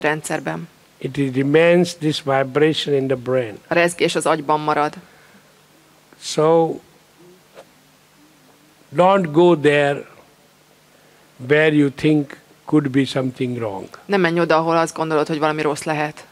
rendszerben. It remains this vibration in the brain. A rezgés az agyban marad. So don't go there where you think could be something wrong. Nem menj oda, ahol azt gondolod, hogy valami rossz lehet.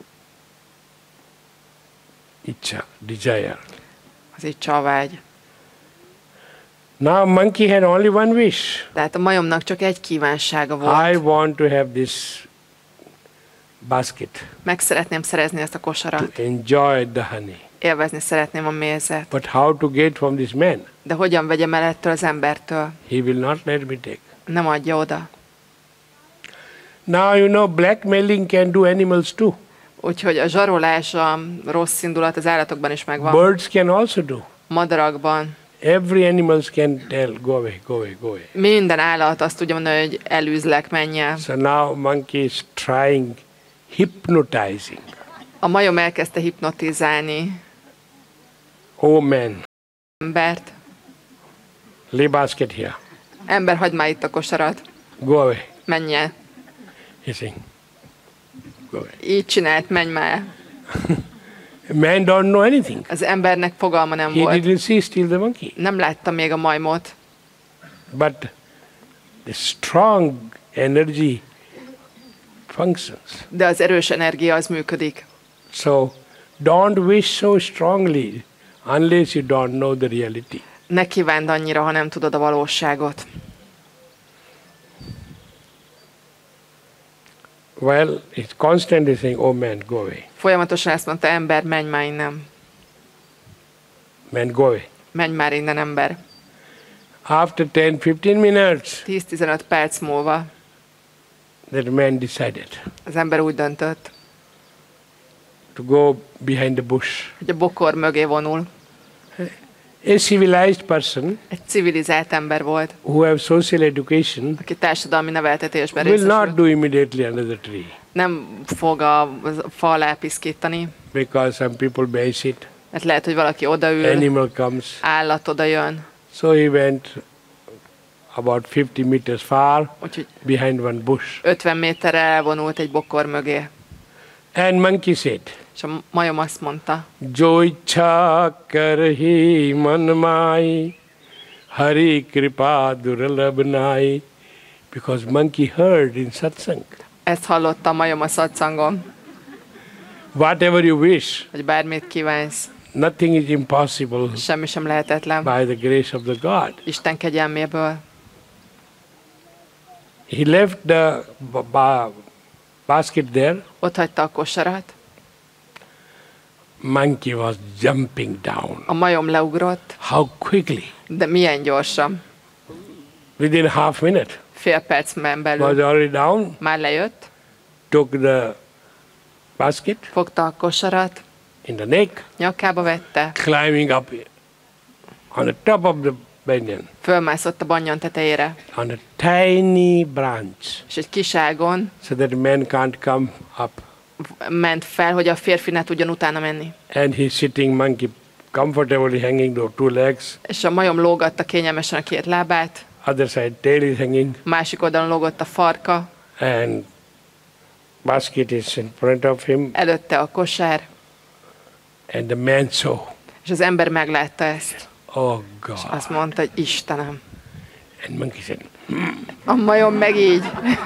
Icha, desire. Az icsa, a vágy. Now monkey had only one wish. Tehát a majomnak csak egy kívánsága volt. I want to have this basket. Meg szeretném szerezni ezt a kosarat. To enjoy the honey. Élvezni szeretném a mézet. But how to get from this man? De hogyan vegyem el ettől az embertől? He will not let me take. Nem adja oda. Now you know blackmailing can do animals too. Úgyhogy a zsarolás, a rossz indulat az állatokban is megvan. Birds can also do. Madarakban. Every animal can tell, go away, go away, go away. Minden állat azt tudja mondani, hogy elűzlek, menj el. So now monkey is trying hypnotizing. A majom elkezdte hipnotizálni Oh man, embert. lay basket here. Ember, hagyd már itt a kosarat. Go away. Menj el. He's saying, go away. Így csinált, menj már el. Man don't know anything. Az embernek fogalma nem He volt. didn't see still the monkey. Nem látta még a majmot. But the strong energy functions. De az erős energia az működik. So don't wish so strongly unless you don't know the reality. Ne kívánd annyira, ha nem tudod a valóságot. Well, it's constantly saying, oh man, go away. Folyamatosan ezt mondta, ember, menj már innen. Man, go away. Menj már innen, ember. After 10-15 minutes, 10-15 perc múlva that man decided az ember úgy döntött, to go behind the bush. hogy a bokor mögé vonul. A civilized person Egy civilizált ember volt, who have social education aki társadalmi neveltetésben will not részesült. do immediately under the tree Nem fog a fa alá piszkítani, because some people base it, mert lehet, hogy valaki odaül, animal comes. állat odajön, So he went about 50 meters far úgyhogy behind one bush. 50 méterre elvonult egy bokor mögé. And monkey said, És a majom azt mondta, Jo ichha karhi man mai, Hari kripa durlabh nai. Because monkey heard in satsang. ezt hallotta a majom a szatszangon, Whatever you wish, hogy bármit kívánsz, nothing is impossible semmi sem lehetetlen. by the grace of the God. Isten kegyelméből. He left the basket there. Ott hagyta a kosarat, Monkey was jumping down. a majom leugrott, How quickly? de milyen gyorsan. Within half minute. Fél percben Was belül already down, már lejött, took the basket fogta a kosarat, in the neck, nyakába vette, climbing up on the top of the banyan, fölmászott a banyan tetejére, on a tiny branch, és egy kis ágon so that man can't come up. ment fel, hogy a férfi ne tudjon utána menni. And he's sitting monkey comfortably hanging the two legs, És a majom lógatta kényelmesen a két lábát, other side tail is hanging, másik oldalon lógott a farka, and basket is in front of him, előtte a kosár, and the man saw, és az ember meglátta ezt. oh És God. azt mondta, hogy Istenem. And monkey said, A majom meg így.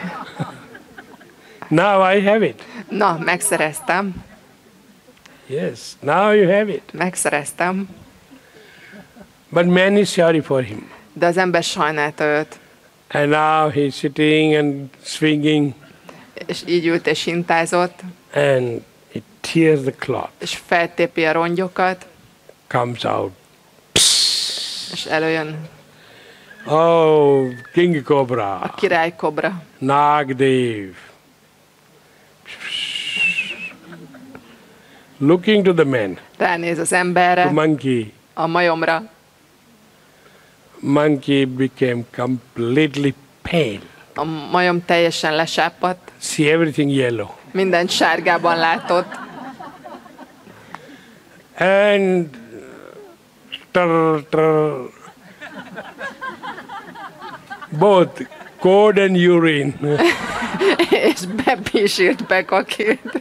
now I have it. Na, megszereztem. Yes, now you have it. Megszereztem. But man is sorry for him. De az ember sajnálta őt. And now he's sitting and swinging, És így ült és hintázott, and it tears the cloth, és feltépi a rongyokat, comes out. és előjön Oh, King a Cobra, királykobra. Nagdev. Looking to the man, Ránéz az the emberre, monkey. a majomra. Monkey became completely pale. A majom teljesen lesápadt, See everything yellow. mindent sárgában látott, And trrr, both code and urine és bepísilt Bekakit.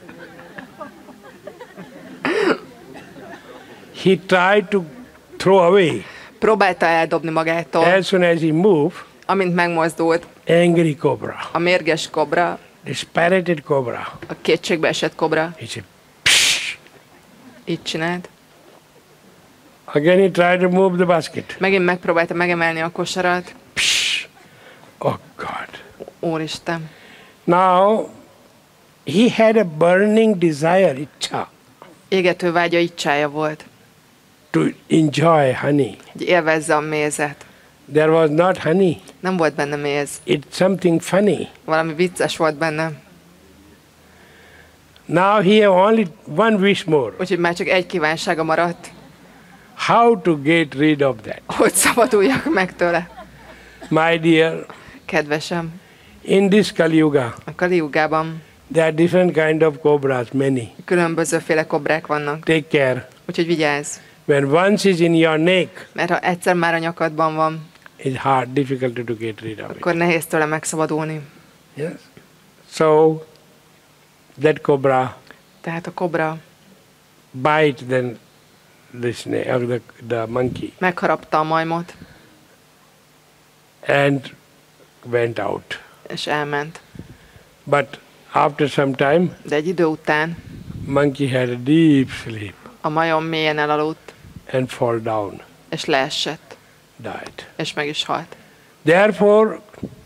He tried to throw away. Próbálta eldobni magától. As soon as he moved, Amint megmozdult, angry cobra, a mérges kobra, dispirited cobra, a kétségbeesett kobra he said, psh. így csinált. Again he tried to move the basket. Megint megpróbálta megemelni a kosarat. Psh. Oh God. Úristen. Now, he had a burning desire, itcha, Égető vágya icsája volt, to enjoy honey. hogy élvezze a mézet. There was not honey. Nem volt benne méz. It's something funny. Valami vicces volt benne. Now he have only one wish more. Úgyhogy már csak egy kívánsága maradt, How to get rid of that? hogy szabaduljak meg tőle. My dear, Kedvesem, in this Kali Yuga, a Kali-jugában there are different kind of cobras, many. különbözőféle kobrák vannak. Take care. Úgyhogy vigyázz, When once is in your neck, mert ha egyszer már a nyakadban van, it's hard, difficult to get rid of it. akkor nehéz tőle megszabadulni. Yes. So that cobra Tehát a kobra bite then the snake or the monkey megharapta a majmot, and went out. és elment. But after some time, De egy idő után monkey had a deep sleep a majom mélyen elaludt, and fall down, és leesett, died. és meg is halt. Therefore,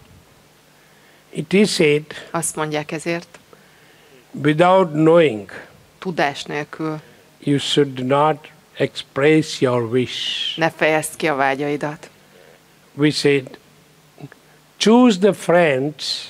it is said, Azt mondják ezért, without knowing, tudás nélkül you should not express your wish. ne fejezd ki a vágyaidat. We said, choose the friends.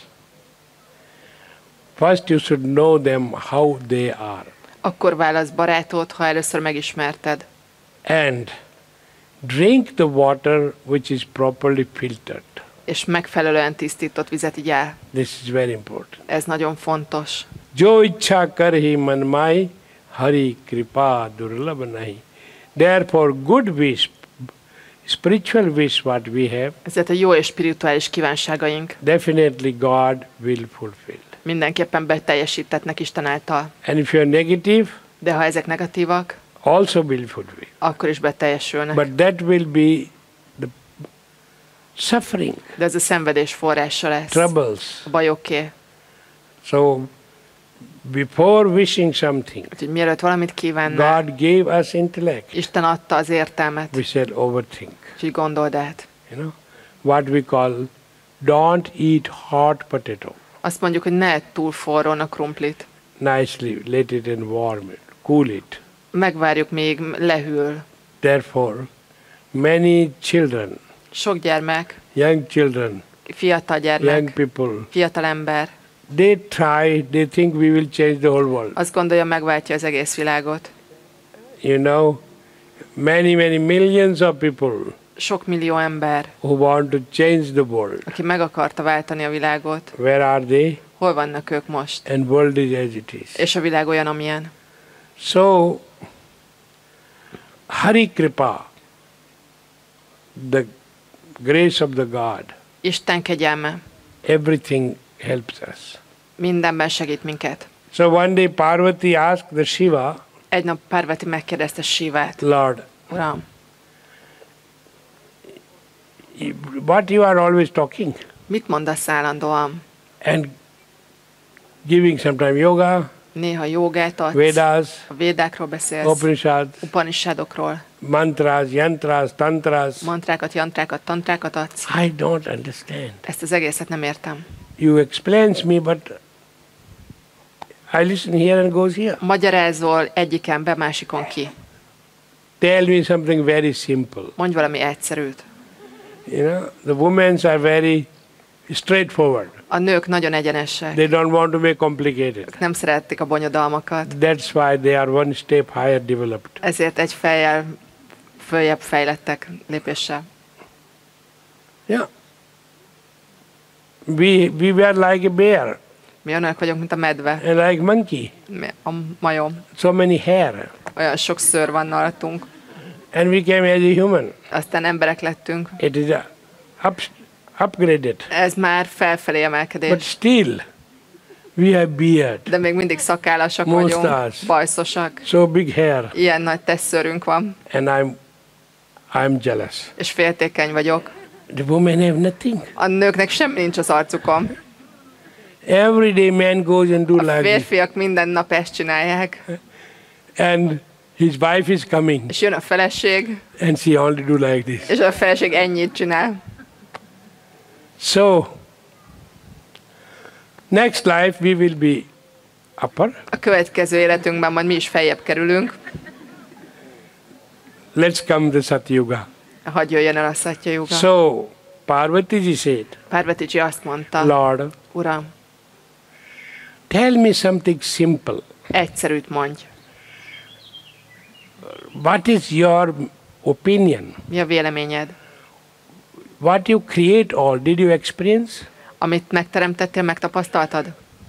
First you should know them how they are. Akkor válasz barátot, ha először megismerted. And drink the water which is properly filtered. És megfelelően tisztított vizet igyál. This is very important. Ez nagyon fontos. Jo ichha karhi man mai, hari kripa durlabh nahi. Therefore, good wish, spiritual wish what we have, Ezért a jó és spirituális kívánságaink definitely God will fulfill. mindenképpen beteljesítetnek Isten által. And if you are negative, De ha ezek negatívak, also will fulfill. akkor is beteljesülnek. But that will be the suffering, De ez a szenvedés forrása lesz. troubles. A bajoké. So, before wishing something, Úgyhogy mielőtt valamit kívánnál, God gave us intellect. Isten adta az értelmet. We said overthink. Úgyhogy gondold át. You know, what we call don't eat hot potato. Azt mondjuk, hogy ne edd túl forrón a krumplit. Nicely, let it and warm it, cool it. Megvárjuk, még lehűl. Therefore, many children, Sok gyermek, young children, fiatal young gyermek, people, fiatal ember they think we will change the whole world. azt gondolja, megváltja az egész világot. You know, many millions of people Sok millió ember, who want to change the world. aki meg akarta váltani a világot, Where are they? hol vannak ők most? And world is as it is. És a világ olyan, amilyen. So, Hari Kripa, the grace of the God, Isten kegyelme everything helps us. mindenben segít minket. So one day Parvati asked the Shiva, Egy nap Parvati megkérdezte Sivát, Lord, Uram, what you are always talking mit mondasz állandóan? and giving sometime yoga, Néha jogát adsz, Vedas, a védákról beszélsz, Upanishads, Upanishadokról, mantras, yantras, tantras. mantrákat, jantrákat, tantrákat adsz. I don't understand. Ezt az egészet nem értem. You explains me, but I listen here and goes here. Magyarázol egyiken be, másikon ki. Tell me something very simple. Mondj valami egyszerűt. You know, the women are very straightforward. A nők nagyon egyenesek. They don't want to make complicated. Nem szeretik a bonyodalmakat. That's why they are one step higher developed. Ezért egy fejjel följebb fejlettek lépéssel. Yeah. We were like a bear Mi olyanok vagyunk, mint a medve, and like monkey. a majom. So many hair. Olyan sok szőr van and And we came as a human. aztán emberek lettünk. It is upgraded. Ez már felfelé But emelkedés. still, we have beard, De még mindig szakállasak vagyunk, Mustache. bajszosak. so big hair, Ilyen nagy tesszőrünk van, and I'm jealous. és féltékeny vagyok. The women have nothing. A nőknek semmi nincs az arcukon. Every day man goes and do A like this, férfiak minden nap ezt csinálják. and his wife is coming, És jön a feleség, and she only do like this. és a feleség ennyit csinál. So, next life we will be upper. A következő életünkben majd mi is feljebb kerülünk. Let's come the Satyuga. Hadd jöjjön el a Szatya Yuga. So, Parvatiji said, Parvatiji azt mondta, Lord, Uram, tell me something simple. egyszerűt mondj. What is your opinion? Mi a véleményed? What you create all, did you experience? Amit megteremtettél, megtapasztaltad?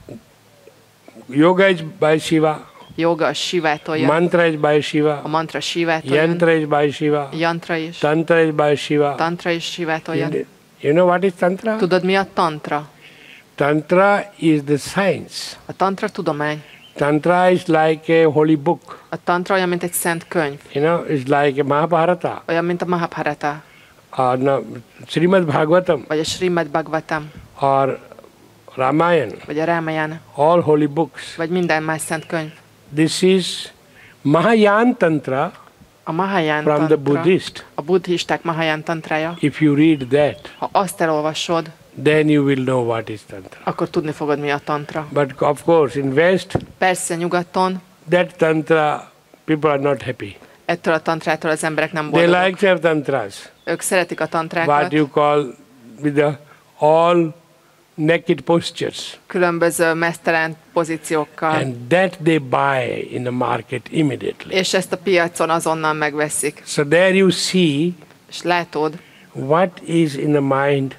Yoga is by Shiva, Joga a Shivától jön, mantra is by a Shiva, mantra Shivától jön, yantra is by Shiva, jantra is, tantra is by Shiva. tantra is Shivától jön. You know what is tantra? Tudod, mi a tantra? Tantra is the science. A tantra tudomány. Tantra is like a holy book. A tantra olyan, mint egy szent könyv. You know, it's like a Mahabharata Olyan, mint a Mahabharata, or no, Srimad Bhagavatam vagy a Srimad Bhagavatam, or Ramayana, vagy a Ramayana, all holy books. vagy minden más szent könyv. This is Mahayana Tantra A Mahayana from the tantra, Buddhist. a buddhisták Mahayana tantrája. If you read that, Ha azt elolvasod, then you will know what is Tantra. akkor tudni fogod, mi a tantra. But of course, in West, Persze nyugaton that Tantra, people are not happy. ettől a tantrától az emberek nem They boldogok. like to have Tantras, Ők szeretik a what tantrákat, you call with the all naked postures. különböző meztelen pozíciókkal, And that they buy in the market immediately. és ezt a piacon azonnal megveszik. So there you see És látod, what is in the mind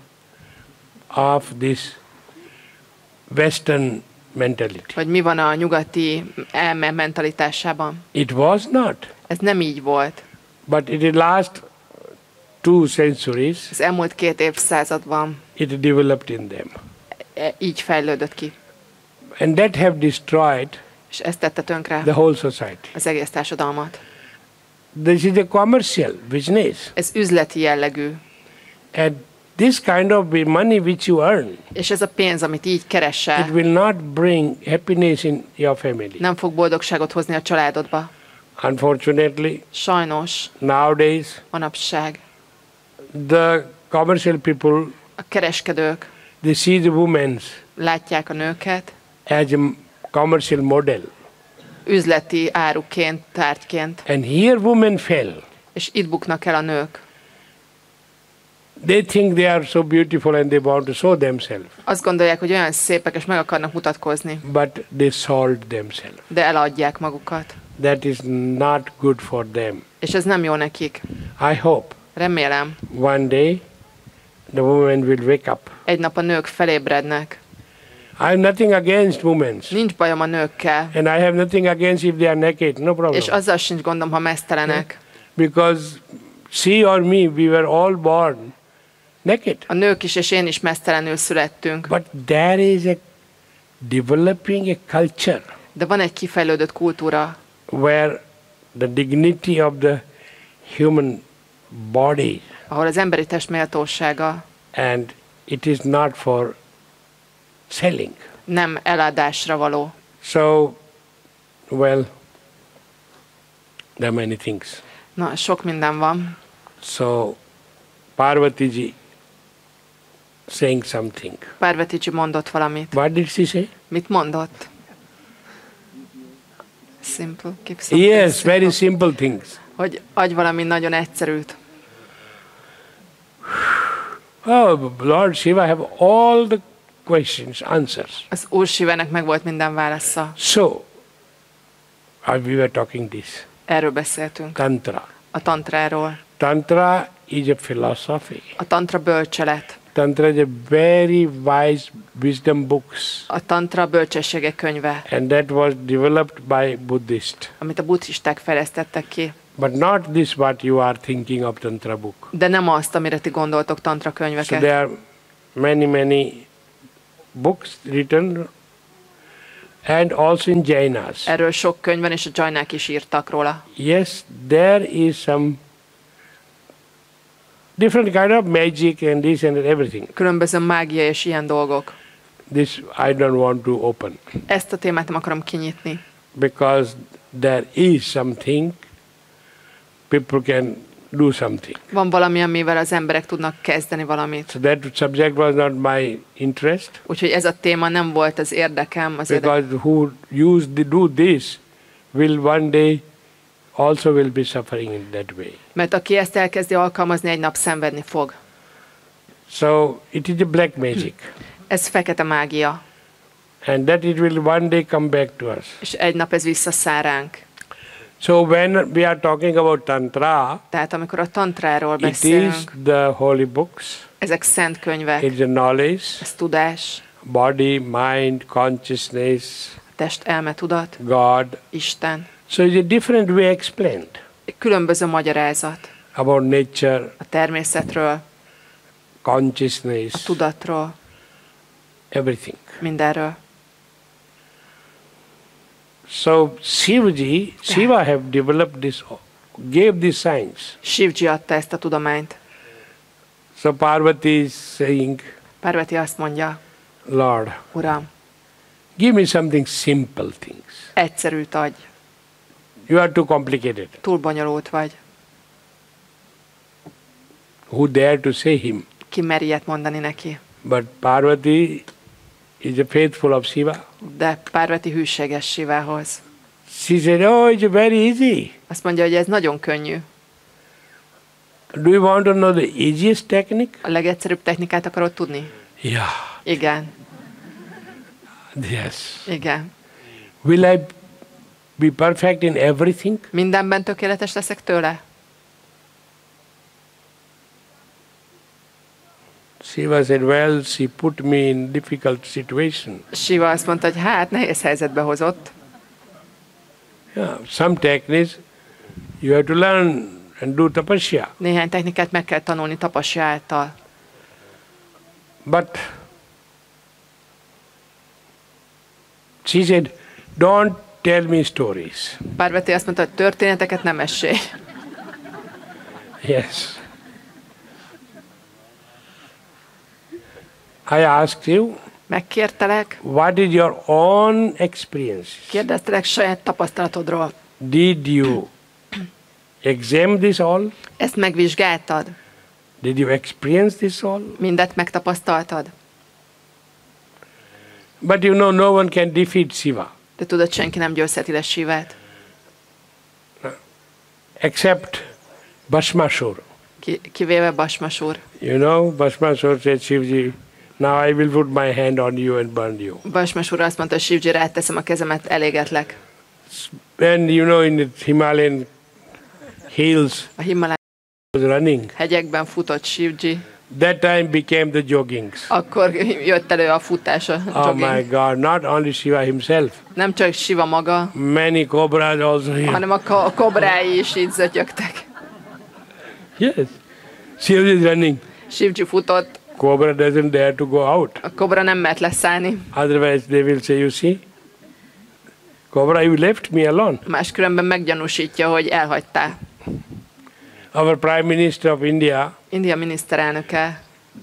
of this Western mentality. hogy mi van a nyugati elme mentalitásában. It was not, Ez nem így volt. but in the last 2 centuries, Az elmúlt 2 évszázadban it developed in them. így fejlődött ki. And that have destroyed És ezt tette tönkre the whole society. az egész társadalmat. This is a commercial business. Ez üzleti jellegű. And this kind of money which you earn, És ez a pénz, amit így it keresel, will not bring happiness in your family. nem fog boldogságot hozni a családodba. Unfortunately, Sajnos, nowadays, manapság the commercial people, a kereskedők they see the women látják a nőket as a commercial model. üzleti áruként, tárgyként, And here women fail. és itt buknak el a nők. They think they are so beautiful and they want to show themselves, Azt gondolják, hogy olyan szépek, és meg akarnak mutatkozni, but they sold themselves. de eladják magukat. That is not good for them. És ez nem jó nekik. I hope Remélem, one day the women will wake up. egy nap a nők felébrednek. I have nothing against women, Nincs bajom a nőkkel, and I have nothing against if they are naked, no és problem. azzal sincs gondom, ha meztelenek. Because she or me, we were all born naked. A nők is és én is meztelenül születtünk. But there is a developing a culture De van egy kifejlődött kultúra, where the dignity of the human body, ahol az emberi test méltósága and it is not for selling. nem eladásra való. So, well, there are many things. Na, sok minden van. So, Parvatiji saying something. Parvatiji mondott valamit. What did she say? Mit mondott? Simple, keep something Yes, simple. very simple things. Hogy adj valami nagyon egyszerűt. Oh, Lord Shiva have all the questions, answers. Az Úr Sivának meg volt minden válasza. So, we were talking this, Erről beszéltünk. Tantra. A tantráról. Tantra is a philosophy. A tantra bölcselet. Tantra is a very wise wisdom books, A tantra bölcsességek könyve, and that was developed by Buddhists. amit a buddhisták fejlesztettek ki. But not this what you are thinking of Tantra book. De nem azt, amire ti gondoltok tantra So könyveket. there are many books written, and also in Jainas. Erről sok könyv van, és a Jainák is írtak róla. Yes, there is some different kind of magic and this and everything. Különböző mágia és ilyen dolgok. This I don't want to open. Ezt a témát nem akarom kinyitni. Because there is something, people can do something. Van valami, amivel az emberek tudnak kezdeni valamit. So that subject was not my interest. Úgyhogy ez a téma nem volt az érdekem. Because who do this will one day also will be suffering in that way. Mert aki ezt elkezdi alkalmazni, egy nap szenvedni fog. So it is a black magic. Ez fekete mágia. And that it will one day come back to us. És egy nap ez visszaszáll ránk. So when we are talking about Tantra, Tehát amikor a tantráról it is beszélünk, the holy books, ezek szent könyvek, it is the knowledge, ez tudás, body, mind, consciousness, test, elme, tudat, God. Isten. So it's a different way explained Különböző magyarázat about nature, a természetről, consciousness, a tudatról, everything. mindenről. So Shiva have developed this, gave this science. Shivji adta ezt a tudományt. So Parvati is saying, Parvati azt mondja, Lord, Uram, give me something simple things. egyszerűt adj, You are too complicated. túl bonyolult vagy. Who dare to say him? Ki mer ilyet mondani neki? But Parvati is a faithful of Shiva. De Parvati hűséges Shivához. She said, oh, it's very easy. Azt mondja, hogy ez nagyon könnyű. Do you want to know the easiest technique? A legegyszerűbb technikát akarod tudni? Yeah. Igen, Yes. igen. Will I be perfect in everything? Mindenben tökéletes leszek tőle? Shiva said, well, she put me in difficult situation. Shiva azt mondta, hogy hát nehéz helyzetbe hozott. Yeah. Some techniques you have to learn and do tapasya. Néhány technikát meg kell tanulni tapasya által. But she said, don't tell me stories. Parvati azt mondta, hogy történeteket nem mesélj. Yes. I asked you, Megkértelek, what is your own experience? kérdeztelek saját tapasztalatodról. Did you examine this all? Ezt megvizsgáltad? Did you experience this all? Mindet megtapasztaltad? But you know, no one can defeat Shiva De tudod, senki nem győzheti le Shivát. except Bhasmasura. Kivéve Basmasur. You know, Bhasmasura said, Shivji, now I will put my hand on you and burn you. Basmasur azt mondta, Shivji, ráteszem a kezemet, elégetlek. When you know in the Himalayan hills A Himalaya was running, hegyekben futott Shivji, that time became the joggings. akkor jött elő a futás, a Oh my jogging. God, not only Shiva himself, Nem csak Shiva maga, many cobras also here. hanem a kobrái is így zötyögtek. Yes. Shiva is running. Shivji futott, Cobra doesn't dare to go out. a kobra nem mert leszállni, Otherwise they will say, you see, Cobra, you left me alone. máskülönben meggyanúsítja, hogy elhagytál. Our Prime Minister of India India miniszterelnöke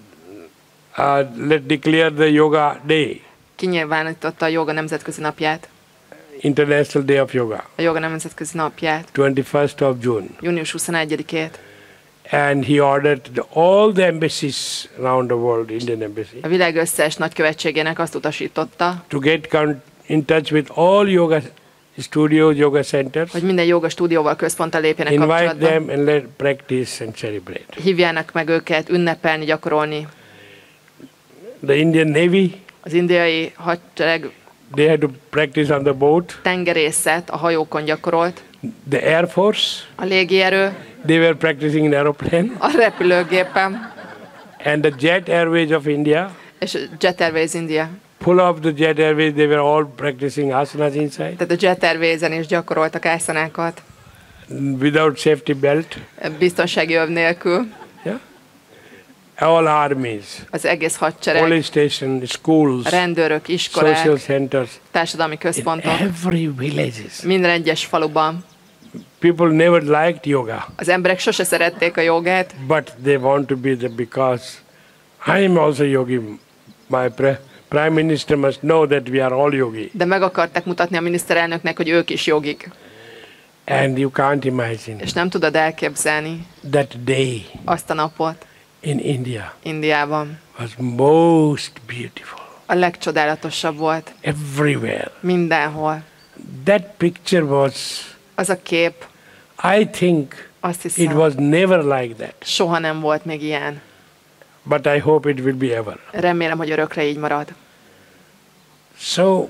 let declare the Yoga Day, kinyilvánította a joga nemzetközi napját, International Day of Yoga, a joga nemzetközi napját, 21st of June. június 21-ét. And he ordered all the embassies around the world, Indian embassy, A világ összes nagykövetségének azt utasította, to get in touch with all yoga studios, yoga centers, hogy minden joga stúdióval, központtal lépjenek invite kapcsolatba. them and let practice and celebrate. Hívjának meg őket ünnepelni, gyakorolni. The Indian Navy, Az indiai hadsereg they had to practice on the boat. tengerészet a hajókon gyakorolt. The Air Force, A légierő they were practicing in aeroplane. a repülőgépen. And the Jet Airways of India, És a Jet Airways India. full of the Jet Airways, they were all practicing asanas inside Tehát a Jet Airways-en is gyakoroltak ászanákat. without safety belt. Biztonsági öv nélkül. Yeah. all armies, az egész hadsereg, police station, schools, rendőrök, iskolák, social centers, társadalmi központok, every villages. minden egyes faluban. People never liked yoga, Az emberek sose szerették a jogát, but they want to be there because I am also yogi. My prime minister must know that we are all yogi. de meg akarták mutatni a miniszterelnöknek, hogy ők is jogik. And you can't imagine És nem tudod elképzelni that day azt a napot in India Indiában. was most beautiful. A legcsodálatosabb volt. Everywhere. Mindenhol. That picture was, Az a kép, I think, azt it hiszem, was never like that. soha nem volt még ilyen. But I hope it will be ever. Remélem, hogy örökre így marad. So,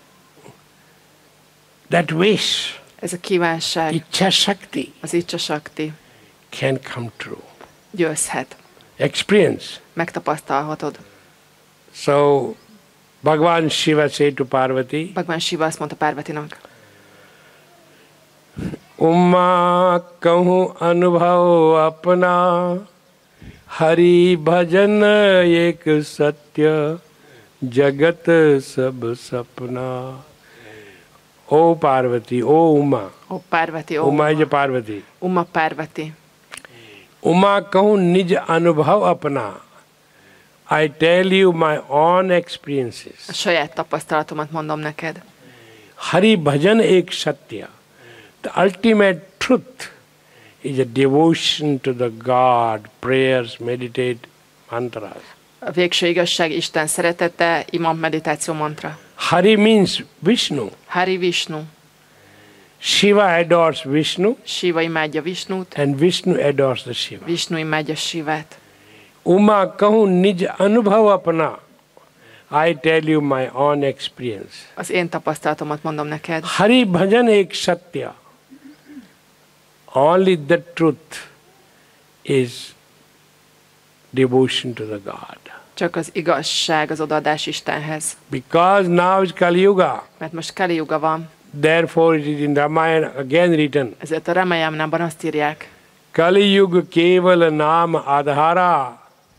that wish, Ez a kívánság, Ichha Shakti, az Icsa Sakti can come true. győzhet. Experience. Megtapasztalhatod. So, Bhagavan Shiva said to Parvati, Bhagwan Shiva azt mondta Párvatinak, Umma kahu anubhav apna, Hari bhajan ek satya, Jagat sab sapna. O Parvati, O Uma. ó Párvati, ó Uma is a Parvati. Uma Párvati. Uma kahu nij anubhav apna. I tell you my own experiences. A saját tapasztalatomat mondom neked. Hari bhajan ek satya. The ultimate truth is a devotion to the God, prayers, meditate, mantras. A végső igazság Isten szeretete, imam, meditáció, mantra. Hari means Vishnu. Hari Vishnu. Shiva adores Vishnu Shiva imádja Visnut, and Vishnu adores the Shiva. Vishnu imádja Shivát. Uma kahu nij anubhav apna. I tell you my own experience. Az én tapasztalatomat mondom neked. Hari bhajan ek satya. Only the truth is devotion to the God. Csak az igazság, az odaadás Istenhez. Because now is Kali Yuga. Mert most Kali Yuga van, Therefore it is in Ramayana again written. ezért a Ramayamnában azt írják, Kali Yuga keval naam adhara.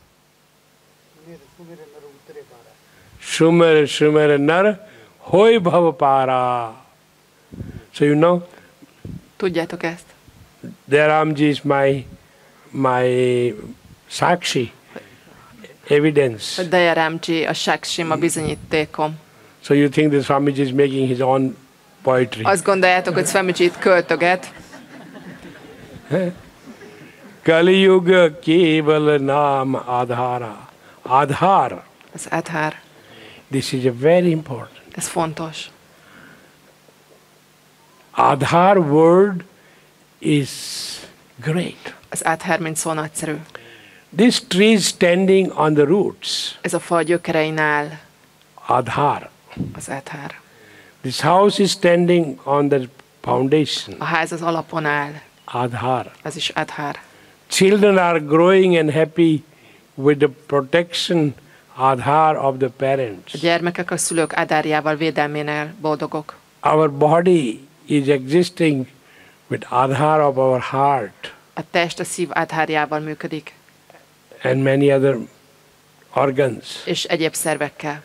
Shumar shumar nar hoy bhav para. So you know, tudjátok ezt? Daramji is my sakshi, evidence. Hogy Dayaramji, a Sakshim, a bizonyítékom. So you think that Swamiji is making his own poetry. Azt gondoljátok, hogy Swamiji itt költöget. Kali Yuga keval naam adhara. Adhar. Az Adhar. This is a very important. Ez fontos. Adhar word is great. Az Adhar, mint szó nagyszerű. This tree is standing on the roots. Ez a fa gyökerein áll. Adhar. Az Adhar. This house is standing on the foundation. A ház az alapon áll. Adhar. Ez is Adhar. Children are growing and happy with the protection Adhar of the parents. A gyermekek a szülők Adhárjával, védelménél boldogok. Our body is existing with Adhar of our heart A test a szív Adhárjával működik, and many other organs. és egyéb szervekkel.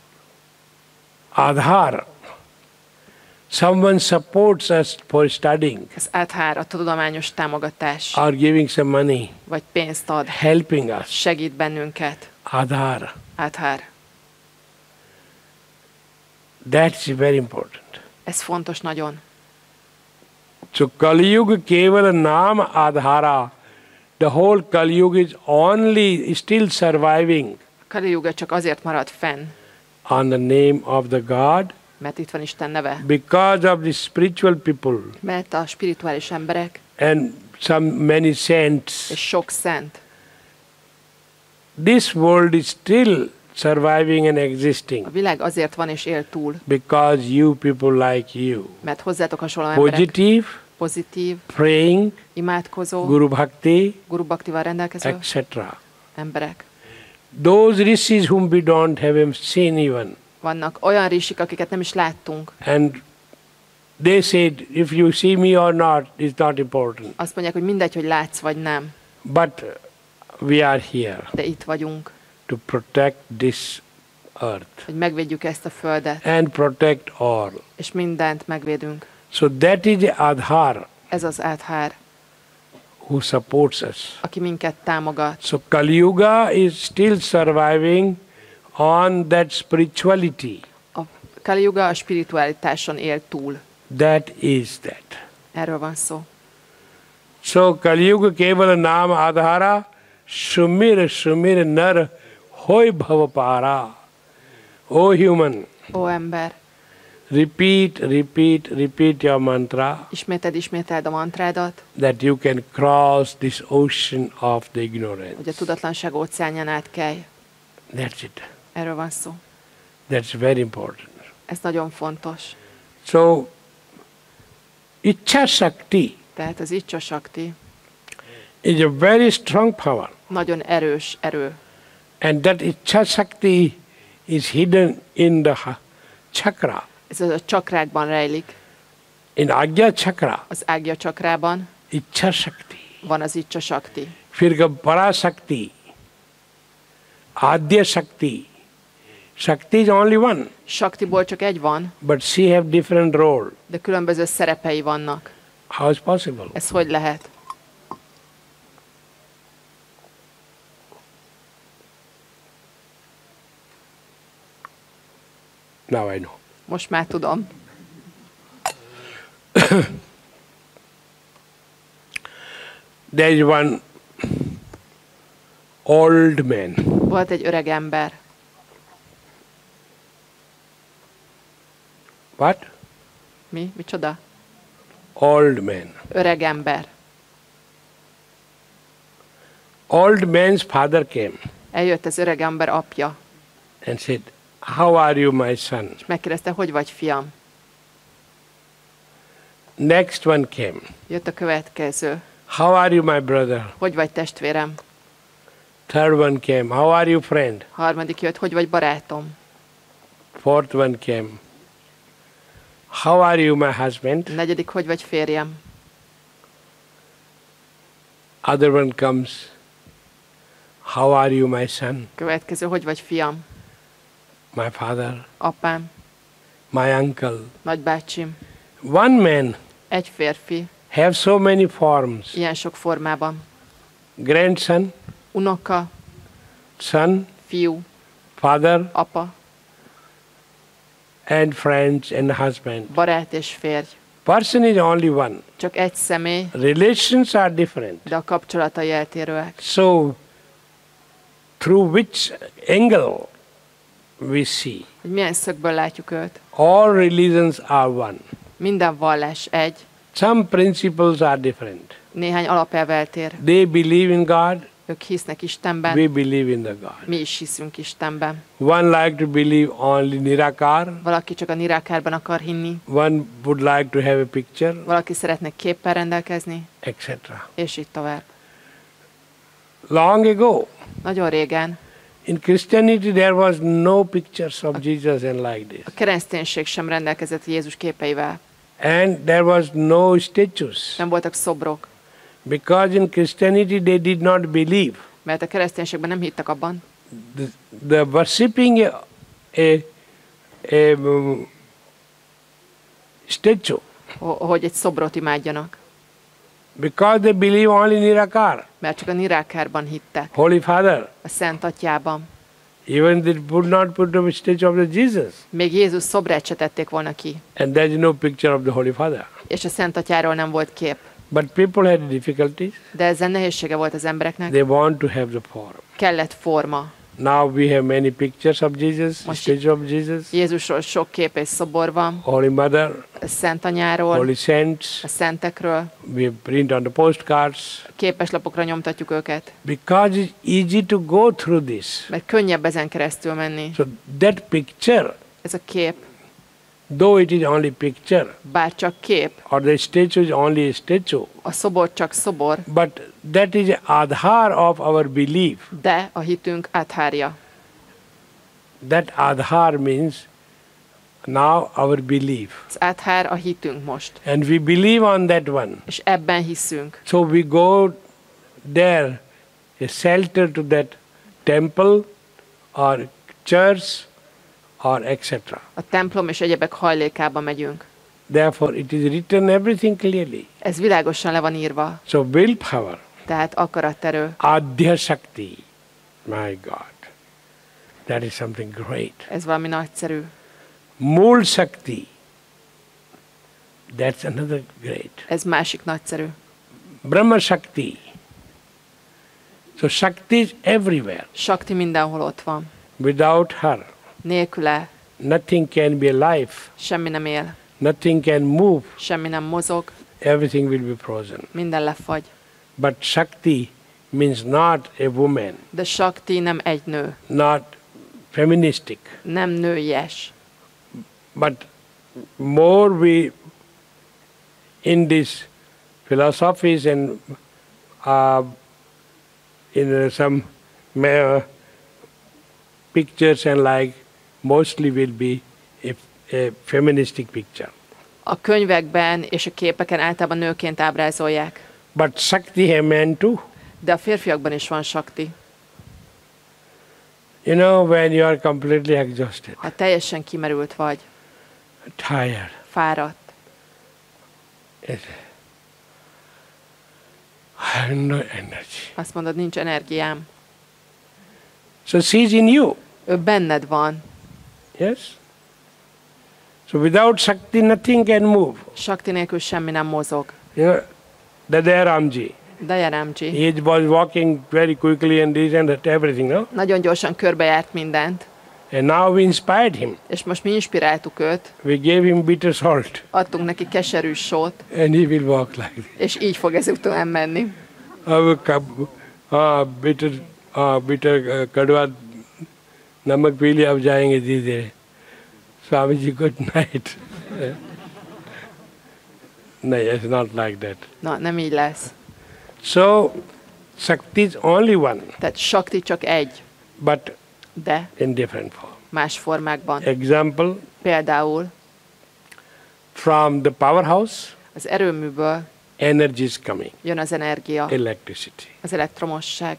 Adhar. Someone supports us for studying Az Adhar a tudományos támogatás, or giving some money, vagy pénzt ad, helping us. segít bennünket. Adhar. Adhar. That's very important. Ez fontos nagyon. So Kali Yuga keval naam adhara. The whole Kali Yuga is only still surviving A Kali Yuga csak azért marad fenn, on the name of the God mert itt van Isten neve. because of the spiritual people Mert a spirituális emberek and many saints. és sok szent, This world is still surviving and existing a világ azért van és él túl, because you people like you. mert hozzátok hasonló emberek, Positive, pozitív, praying, imádkozó, Guru Bhakti, Guru Bhaktival rendelkező etc. emberek. Those rishis whom we don't have seen even. Vannak olyan risik, akiket nem is láttunk. And they said, if you see me or not, is not important. Azt mondják, hogy mindegy, hogy látsz vagy nem. But we are here de itt vagyunk, to protect this earth hogy megvédjük ezt a földet, and protect all. és mindent megvédünk. So that is the Adhar Ez az Adhar, who supports us. aki minket támogat. So Kali Yuga is still surviving on that spirituality. A Kali Yuga a spiritualitáson él túl. That is that. Erről van szó. So Kali Yuga kevala naam Adhara sumir sumir nar hoy bhavapara. O human, Ó ember, repeat, repeat, repeat your mantra ismételd a mantrádat, that you can cross this ocean of the hogy a ignorance. tudatlanság óceánján átkelj. That's it. Erről van szó. That's very important. Ez nagyon fontos. So, Ichcha Shakti Tehát az Icsa Sakti is a very strong power. nagyon erős erő. And that Ichcha Shakti is hidden in the chakra, Ez a csakrákban rejlik. in Agya chakra, Az Ágya csakrában Ichcha Shakti. van az Icsa Sakti. फिर Parashakti, Adya Shakti. Shakti is only one, Saktiból csak egy van, but she have different role. de különböző szerepei vannak. How is possible? Ez hogy lehet? Now I know. Most már tudom. There is one old man. Volt egy öreg ember. What? Mi? Micsoda? Old man. Öreg ember. Old man's father came Eljött az öreg ember apja, and said, "How are you, my son?" és megkérdezte, hogy vagy fiam? Next one came. Jött a következő. "How are you, my brother?" Hogy vagy testvérem? Third one came. "How are you, friend?" Harmadik jött, hogy vagy barátom? Fourth one came. "How are you, my husband?" Negyedik, hogy vagy férjem? Other one comes. "How are you, my son?" Következő, hogy vagy fiam? "My father, Apám, my uncle." nagybácsim. One man Egy férfi, have so many forms. ilyen sok formában. Grandson, Unoka, son, fiú, father, apa, and friends and husband. barát és férj. Person is only one. Csak egy személy, Relations are different. de a kapcsolatai eltérőek. So, through which angle we see, Hogy milyen szögből látjuk őt. all religions are one. Minden vallás egy, Some principles are different. néhány alapelv eltér. They believe in God, Ők hisznek Istenben, we believe in the God. mi is hiszünk Istenben. One like to believe only Nirakar, Valaki csak a Nirákárban akar hinni, one would like to have a picture, valaki szeretne képpel rendelkezni, etc. és így tovább. Long ago, Nagyon régen in Christianity there was no pictures of Jesus and like this. a kereszténység sem rendelkezett Jézus képeivel. And there was no statues. Nem voltak szobrok, Because in Christianity they did not believe. mert a kereszténységben nem hittek abban, The worshipping a statue. hogy egy szobrot imádjanak, Because they believe only Nirakar, mert csak a Nirákárban hittek, Holy Father. a Szent Atyában. Even they would not put the statue of the Jesus. Még Jézus szobrát se tették volna ki, And there is no picture of the Holy Father. és a Szent Atyáról nem volt kép. But people had difficulties. De ezzel nehézsége volt az embereknek. They want to have the form. Kellett forma. Now we have many pictures of Jesus, Most statue of Jesus, Jézusról sok kép és szobor van, Holy Mother, a Szent Anyáról, Holy Saints. a szentekről. We print on the postcards. Képeslapokra nyomtatjuk őket, Because it's easy to go through this. mert könnyebb ezen keresztül menni. So that picture, Ez a kép, though it is only picture, bár csak kép, or the statue is only a statue, a szobor csak szobor, but that is Adhar of our belief. de a hitünk áthárja. That Adhar means now our belief. Az áthár a hitünk most, And we believe on that one. és ebben hiszünk. So we go there a shelter to that temple or church or etc. A templom és egyebek hajlékába megyünk. Therefore, it is written everything clearly. Ez világosan le van írva. So willpower, Tehát akaraterő. Adhya Shakti, my God, that is something great. Ez valami nagyszerű. Mool Shakti, that's another great. Ez másik nagyszerű. Brahma Shakti. So Shakti is everywhere. Shakti mindenhol ott van. Without her, Nélküle nothing can be alive. semmi nem él. Nothing can move. Semmi nem mozog. Everything will be frozen. Minden lefagy. But Shakti means not a woman, De Shakti nem egy nő. not feministic. Nem nőies. But more we, in this philosophies and in some pictures and like, mostly will be a feministic picture. A könyvekben és a képeken általában nőként ábrázolják. But Shakti have men too. De a férfiakban is van Shakti. You know, when you are completely exhausted, Ha teljesen kimerült vagy, tired, fáradt, I have no energy. azt mondod, nincs energiám. So she's in you. Ő benned van. Yes? So without Shakti, nothing can move. Shakti nélkül semmi nem mozog. You know, Dada Ramji, Dayaramji he was walking very quickly and this and that, everything, no? nagyon gyorsan körbejárt mindent. And now we inspired him. És most mi inspiráltuk őt, We gave him bitter salt, adtunk neki keserű sót, and he will walk like this. és így fog ezután menni. Bitter कड़वा नमक पी लिया अब जाएंगे धीरे धीरे स्वामी ji good night नहीं it's not like that. Na, nem így lesz. So Shakti is only one, Tehát Shakti csak egy, but de in different form. más formákban. Example, Például from the powerhouse az erőműből energy is coming, jön az energia, electricity. az elektromosság.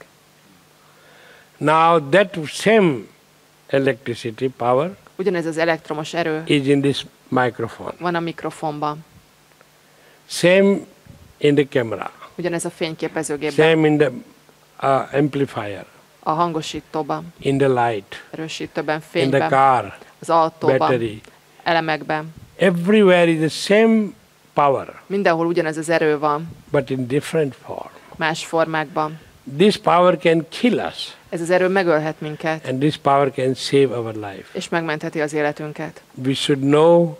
Now that same electricity power Ugyanez az elektromos erő is in this microphone, van a mikrofonban. same in the camera, Ugyanez a fényképezőgépben, same in the amplifier, a hangosítóban, in the light, erősítőben, in the fényben, car, az autóban, battery. elemekben. Everywhere is the same power, Mindenhol ugyanez az erő van, but in different form. más formákban. This power can kill us, Ez az erő megölhet minket, and this power can save our life. és megmentheti az életünket. We should know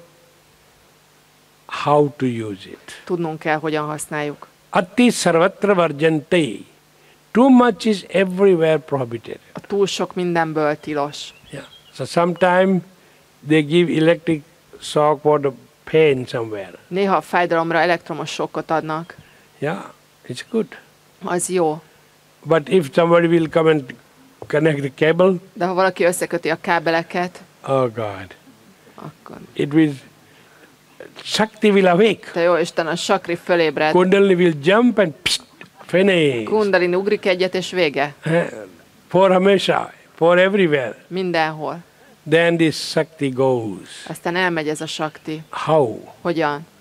how to use it. Tudnunk kell, hogyan használjuk. Ati sarvatra varjante. Too much is everywhere prohibited. A túl sok mindenből tilos. Yeah. So sometimes they give electric shock for the pain somewhere. Néha a fájdalomra elektromos sokkot adnak. Yeah, it's good. Az jó. But if somebody will come and connect the cable, De ha valaki összeköti a kábeleket, oh God, akkor... it will, Shakti will awake. Te jó Isten, a sakri fölébred. Kundalini will jump and psst, finish. Kundalini ugrik egyet, és vége. For Hamesha, for everywhere. Mindenhol. Then this Shakti goes. Aztán elmegy ez a sakti. How? Hogyan?